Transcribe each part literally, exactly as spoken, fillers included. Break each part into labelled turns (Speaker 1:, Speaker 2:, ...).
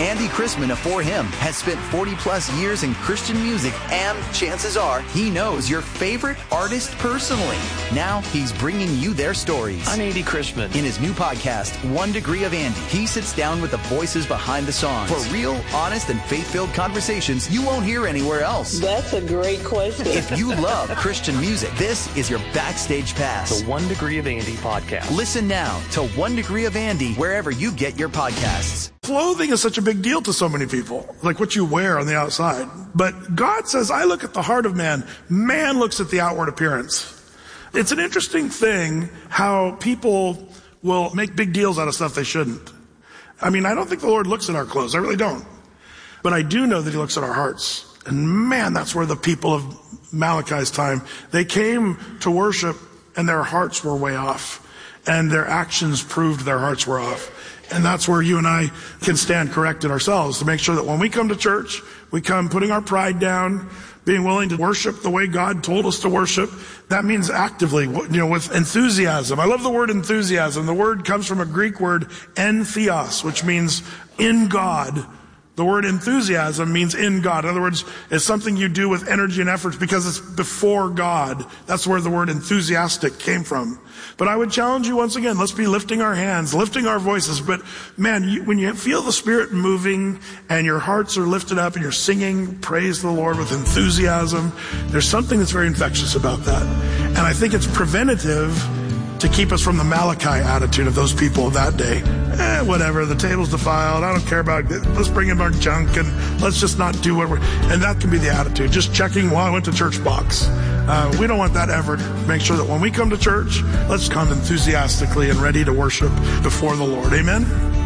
Speaker 1: Andy Chrisman afore him has spent forty plus years in Christian music, and chances are he knows your favorite artist personally. Now he's bringing you their stories.
Speaker 2: I'm Andy Chrisman.
Speaker 1: In his new podcast, One Degree of Andy, he sits down with the voices behind the songs for real, honest, and faith-filled conversations you won't hear anywhere else.
Speaker 3: That's a great question.
Speaker 1: If you love Christian music, this is your backstage pass.
Speaker 2: The One Degree of Andy podcast.
Speaker 1: Listen now to One Degree of Andy wherever you get your podcasts.
Speaker 4: Clothing is such a big deal to so many people, like what you wear on the outside. But God says, I look at the heart of man. Man looks at the outward appearance. It's an interesting thing how people will make big deals out of stuff they shouldn't. I mean, I don't think the Lord looks at our clothes. I really don't. But I do know that he looks at our hearts. And man, that's where the people of Malachi's time, they came to worship and their hearts were way off. And their actions proved their hearts were off. And that's where you and I can stand corrected ourselves to make sure that when we come to church, we come putting our pride down, being willing to worship the way God told us to worship. That means actively, you know, with enthusiasm. I love the word enthusiasm. The word comes from a Greek word, entheos, which means in God. The word enthusiasm means in God. In other words, it's something you do with energy and efforts because it's before God. That's where the word enthusiastic came from. But I would challenge you once again, let's be lifting our hands, lifting our voices. But man, you, when you feel the Spirit moving and your hearts are lifted up and you're singing praise the Lord with enthusiasm, there's something that's very infectious about that. And I think it's preventative to keep us from the Malachi attitude of those people of that day. Eh, whatever, the table's defiled, I don't care about it. Let's bring in our junk and let's just not do what we're... And that can be the attitude, just checking, well, I went to church box. Uh, we don't want that ever. Make sure that when we come to church, let's come enthusiastically and ready to worship before the Lord. Amen?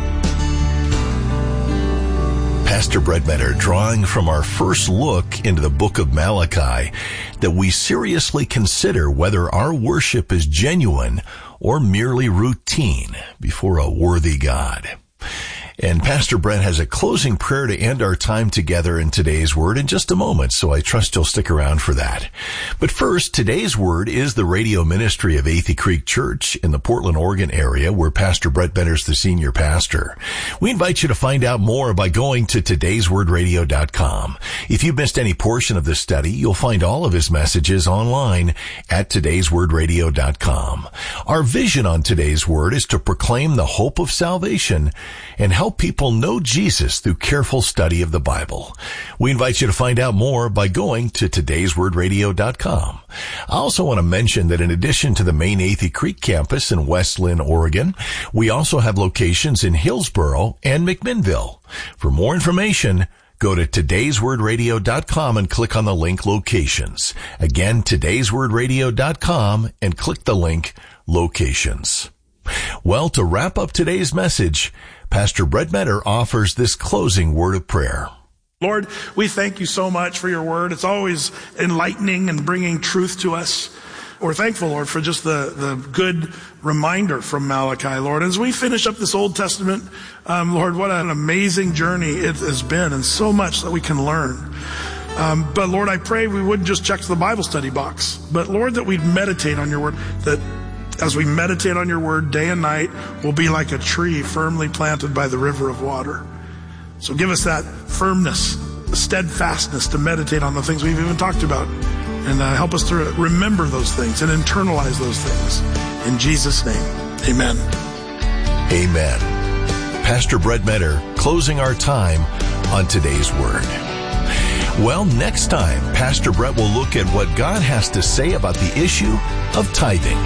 Speaker 5: Pastor Brett Meador drawing from our first look into the book of Malachi that we seriously consider whether our worship is genuine or merely routine before a worthy God. And Pastor Brett has a closing prayer to end our time together in today's Word in just a moment, so I trust you'll stick around for that. But first, today's Word is the radio ministry of Athey Creek Church in the Portland, Oregon area, where Pastor Brett Meador is the senior pastor. We invite you to find out more by going to todays word radio dot com. If you've missed any portion of this study, you'll find all of his messages online at todays word radio dot com. Our vision on today's Word is to proclaim the hope of salvation and help Help people know Jesus through careful study of the Bible. We invite you to find out more by going to todays word radio dot com. I also want to mention that in addition to the main Athey Creek campus in West Linn, Oregon, we also have locations in Hillsboro and McMinnville. For more information, go to todays word radio dot com and click on the link Locations. Again, todays word radio dot com and click the link Locations. Well, to wrap up today's message, Pastor Brett Meador offers this closing word of prayer.
Speaker 4: Lord, we thank you so much for your word. It's always enlightening and bringing truth to us. We're thankful, Lord, for just the, the good reminder from Malachi, Lord. As we finish up this Old Testament, um, Lord, what an amazing journey it has been and so much that we can learn. Um, but Lord, I pray we wouldn't just check the Bible study box, but Lord, that we'd meditate on your word, that as we meditate on your word day and night, we'll be like a tree firmly planted by the river of water. So give us that firmness, steadfastness to meditate on the things we've even talked about. And uh, help us to remember those things and internalize those things. In Jesus' name, amen.
Speaker 5: Amen. Pastor Brett Meador closing our time on today's Word. Well, next time, Pastor Brett will look at what God has to say about the issue of tithing.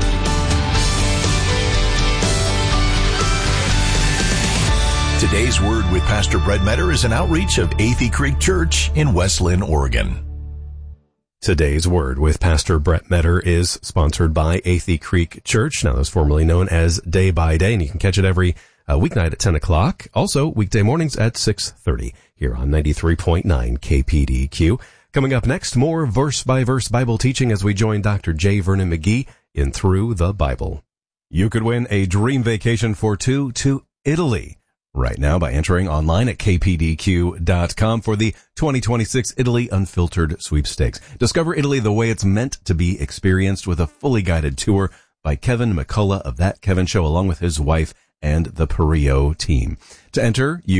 Speaker 5: Today's Word with Pastor Brett Meador is an outreach of Athey Creek Church in West Linn, Oregon.
Speaker 6: Today's Word with Pastor Brett Meador is sponsored by Athey Creek Church, now that's formerly known as Day by Day, and you can catch it every uh, weeknight at ten o'clock, also weekday mornings at six thirty here on ninety-three point nine K P D Q. Coming up next, more verse-by-verse Bible teaching as we join Doctor J. Vernon McGee in Through the Bible. You could win a dream vacation for two to Italy right now by entering online at k p d q dot com for the twenty twenty-six Italy Unfiltered Sweepstakes. Discover Italy the way it's meant to be experienced with a fully guided tour by Kevin McCullough of That Kevin Show along with his wife and the Perio team. To enter, you